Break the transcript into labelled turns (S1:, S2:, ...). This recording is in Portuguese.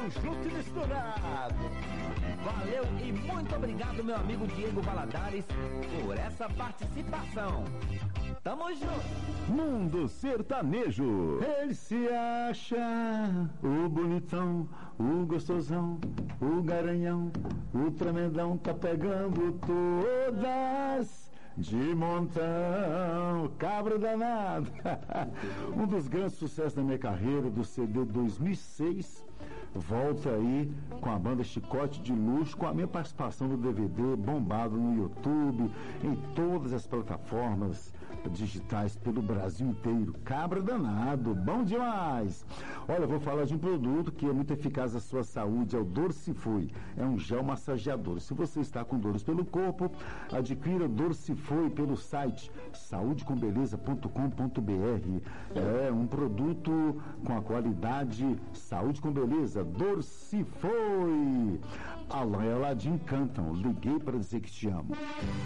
S1: tudo junto e misturado.
S2: Valeu e muito obrigado, meu amigo Diego Valadares, por essa participação. Tamo junto.
S1: Mundo Sertanejo.
S3: Ele se acha o bonitão, o gostosão, o garanhão, o tremendão, tá pegando todas de montão, cabra danado. Um dos grandes sucessos da minha carreira, do CD 2006, volta aí com a banda Chicote de Luxo, com a minha participação no DVD, bombado no YouTube, em todas as plataformas digitais pelo Brasil inteiro. Cabra danado, bom demais. Olha, eu vou falar de um produto que é muito eficaz à sua saúde, é o Dorcifui. É um gel massageador. Se você está com dores pelo corpo, adquira Dorcifui pelo site saudecombeleza.com.br. É um produto com a qualidade Saúde com Beleza, Dorcifui. Alain e Aladim cantam Liguei para Dizer Que Te Amo.